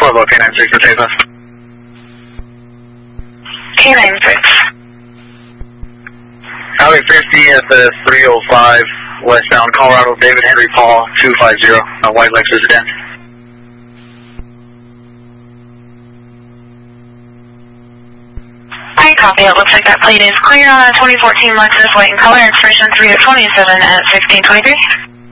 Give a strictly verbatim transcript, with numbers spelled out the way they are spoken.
Bravo, K nine six for takeoff. K nine six. Highway fifty at the three oh five, westbound Colorado, David Henry Paul, two five zero, uh, White Lexus sedan. I copy. It looks like that plate is clear on a twenty fourteen Lexus white in color, expiration three of twenty-seven at sixteen twenty-three.